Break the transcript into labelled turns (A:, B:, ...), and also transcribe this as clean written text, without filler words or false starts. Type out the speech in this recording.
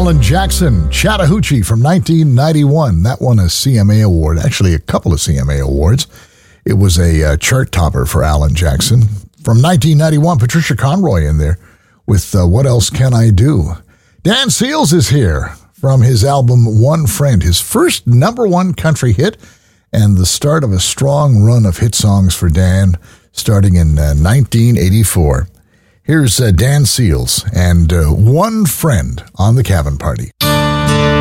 A: Alan Jackson, Chattahoochee from 1991. That won a CMA award, actually a couple of CMA awards. It was a chart topper for Alan Jackson. From 1991, Patricia Conroy in there with What Else Can I Do? Dan Seals is here from his album One Friend, his first #1 country hit and the start of a strong run of hit songs for Dan starting in 1984. Here's Dan Seals and One Friend on the Cabin Party.